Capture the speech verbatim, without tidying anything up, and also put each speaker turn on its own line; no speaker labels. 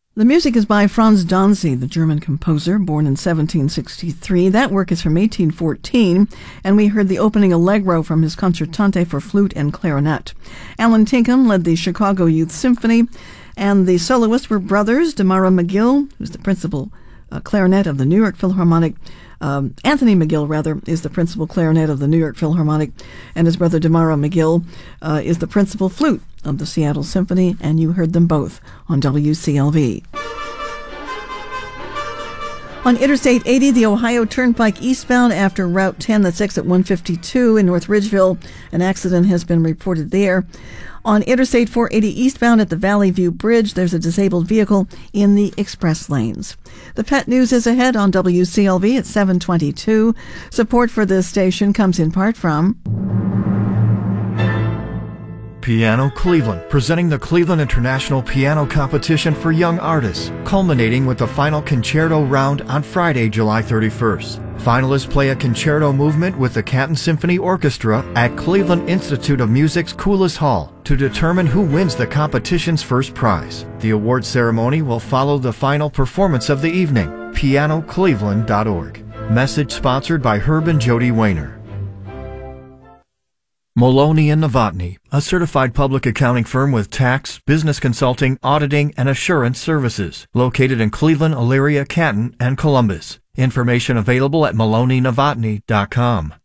The music is by Franz Danzi, the German composer, born in seventeen sixty-three. That work is from eighteen fourteen, and we heard the opening allegro from his concertante for flute and clarinet. Alan Tinkham led the Chicago Youth Symphony, and the soloists were brothers Damara McGill, who's the principal uh, clarinet of the New York Philharmonic. Um, Anthony McGill, rather, is the principal clarinet of the New York Philharmonic, and his brother Damara McGill uh, is the principal flute of the Seattle Symphony, and you heard them both on W C L V. On Interstate eighty, the Ohio Turnpike eastbound after Route ten, that's exit one fifty-two in North Ridgeville, an accident has been reported there. On Interstate four eighty eastbound at the Valley View Bridge, there's a disabled vehicle in the express lanes. The pet news is ahead on W C L V at seven twenty-two. Support for this station comes in part from
Piano Cleveland, presenting the Cleveland International Piano Competition for Young Artists, culminating with the final concerto round on Friday, July thirty-first. Finalists play a concerto movement with the Canton Symphony Orchestra at Cleveland Institute of Music's Coulis Hall to determine who wins the competition's first prize. The award ceremony will follow the final performance of the evening. piano cleveland dot org. Message sponsored by Herb and Jody Wayner. Maloney and Novotny, a certified public accounting firm with tax, business consulting, auditing, and assurance services, located in Cleveland, Elyria, Canton, and Columbus. Information available at maloney novotny dot com.